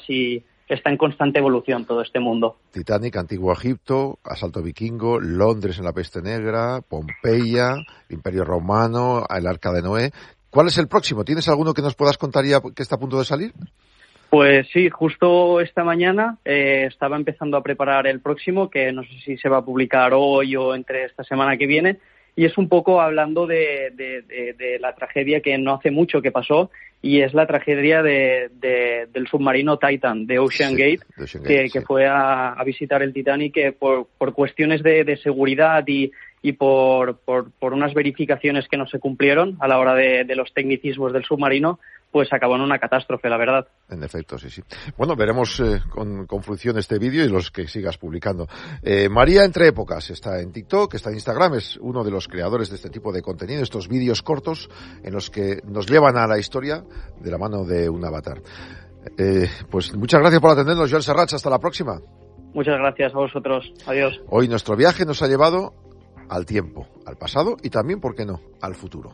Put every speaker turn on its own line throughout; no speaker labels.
y está en constante evolución todo este mundo.
Titanic, Antiguo Egipto, Asalto Vikingo, Londres en la Peste Negra, Pompeya, Imperio Romano, el Arca de Noé. ¿Cuál es el próximo? ¿Tienes alguno que nos puedas contar ya que está a punto de salir?
Pues sí, justo esta mañana estaba empezando a preparar el próximo, que no sé si se va a publicar hoy o entre esta semana que viene, y es un poco hablando de la tragedia que no hace mucho que pasó, y es la tragedia del submarino Titan, de Ocean Gate, que fue a visitar el Titanic, que por cuestiones de seguridad y por unas verificaciones que no se cumplieron a la hora de los tecnicismos del submarino, pues acabó en una catástrofe, la verdad.
En efecto, sí. Bueno, veremos con fruición este vídeo y los que sigas publicando. María Entre Épocas está en TikTok, está en Instagram, es uno de los creadores de este tipo de contenido, estos vídeos cortos en los que nos llevan a la historia de la mano de un avatar. Pues muchas gracias por atendernos, Joan Serrats, hasta la próxima.
Muchas gracias a vosotros, adiós.
Hoy nuestro viaje nos ha llevado al tiempo, al pasado y también, ¿por qué no?, al futuro.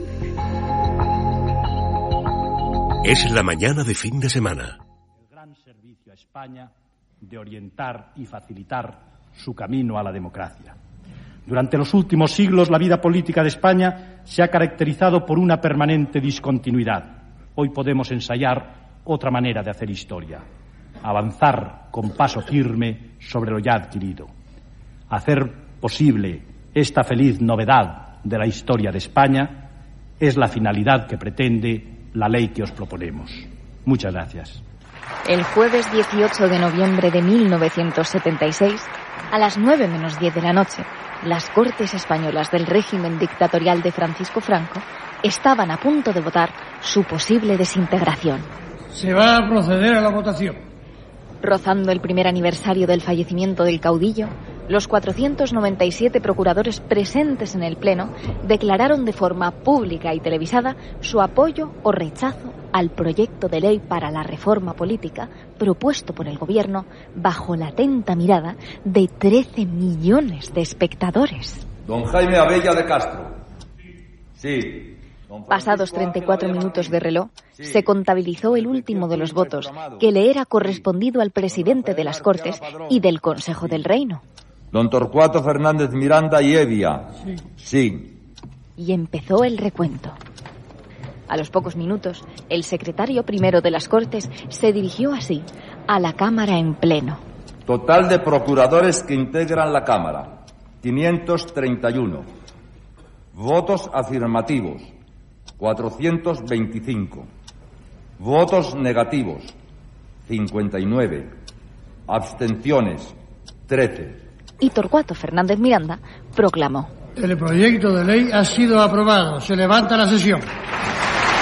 Es la mañana de fin de semana.
El gran servicio a España de orientar y facilitar su camino a la democracia. Durante los últimos siglos, la vida política de España se ha caracterizado por una permanente discontinuidad. Hoy podemos ensayar otra manera de hacer historia. Avanzar con paso firme sobre lo ya adquirido. Hacer posible esta feliz novedad de la historia de España es la finalidad que pretende la ley que os proponemos. Muchas gracias.
El jueves 18 de noviembre de 1976, a las 9 menos 10 de la noche, las Cortes Españolas del régimen dictatorial de Francisco Franco estaban a punto de votar su posible desintegración.
Se va a proceder a la votación.
Rozando el primer aniversario del fallecimiento del caudillo, los 497 procuradores presentes en el Pleno declararon de forma pública y televisada su apoyo o rechazo al proyecto de ley para la reforma política propuesto por el Gobierno bajo la atenta mirada de 13 millones de espectadores.
Don Jaime Abella de Castro. Sí.
Pasados 34 minutos de reloj, se contabilizó el último de los votos que le era correspondido al presidente de las Cortes y del Consejo del Reino.
Don Torcuato Fernández Miranda y Evia. Sí.
Y empezó el recuento. A los pocos minutos, el secretario primero de las Cortes se dirigió así a la Cámara en pleno.
Total de procuradores que integran la Cámara, 531. Votos afirmativos, 425. Votos negativos, 59. Abstenciones, 13.
Y Torcuato Fernández Miranda proclamó:
El proyecto de ley ha sido aprobado. Se levanta la sesión.